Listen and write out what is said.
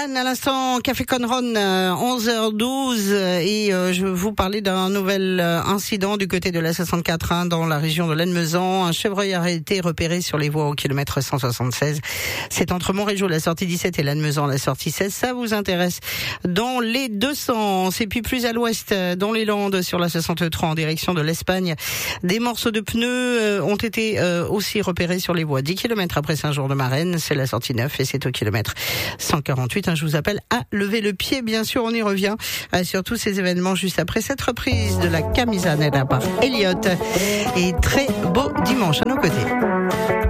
Dan, à l'instant, Café Conron, 11h12, et je vais vous parler d'un nouvel incident du côté de la 64 dans la région de Lannemezan. Un chevreuil a été repéré sur les voies au kilomètre 176. C'est entre Montrégeau, la sortie 17, et Lannemezan, la sortie 16. Ça vous intéresse dans les deux sens. Et puis plus à l'ouest, dans les Landes, sur la 63 en direction de l'Espagne, des morceaux de pneus ont été aussi repérés sur les voies 10 km après Saint-Jean-de-Marennes. C'est la sortie 9 et c'est au kilomètre 148. Je vous appelle à lever le pied. Bien sûr, on y revient sur tous ces événements juste après cette reprise de la Camisane par Elliott. Et très beau dimanche à nos côtés.